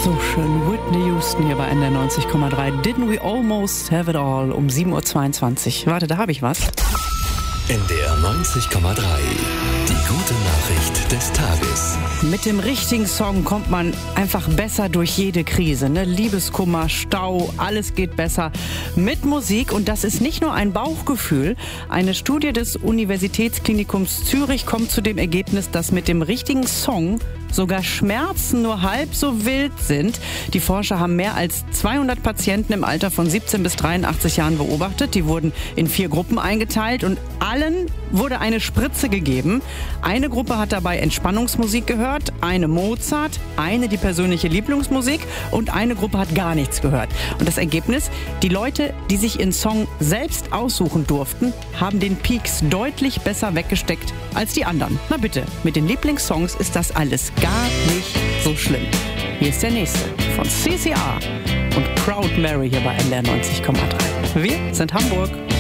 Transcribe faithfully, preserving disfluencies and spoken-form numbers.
So schön, Whitney Houston hier bei N D R neunzig Komma drei. Didn't we almost have it all um sieben Uhr zweiundzwanzig. Warte, da habe ich was. N D R neunzig Komma drei. Die gute Nachricht des Tages. Mit dem richtigen Song kommt man einfach besser durch jede Krise. Ne? Liebeskummer, Stau, alles geht besser mit Musik. Und das ist nicht nur ein Bauchgefühl. Eine Studie des Universitätsklinikums Zürich kommt zu dem Ergebnis, dass mit dem richtigen Song sogar Schmerzen nur halb so wild sind. Die Forscher haben mehr als zweihundert Patienten im Alter von siebzehn bis dreiundachtzig Jahren beobachtet. Die wurden in vier Gruppen eingeteilt und allen wurde eine Spritze gegeben. Eine Gruppe hat dabei Entspannungsmusik gehört, eine Mozart, eine die persönliche Lieblingsmusik und eine Gruppe hat gar nichts gehört. Und das Ergebnis? Die Leute, die sich ihren Song selbst aussuchen durften, haben den Peaks deutlich besser weggesteckt als die anderen. Na bitte, mit den Lieblingssongs ist das alles gar nicht so schlimm. Hier ist der nächste von C C R und Proud Mary hier bei N D R neunzig Komma drei. Wir sind Hamburg.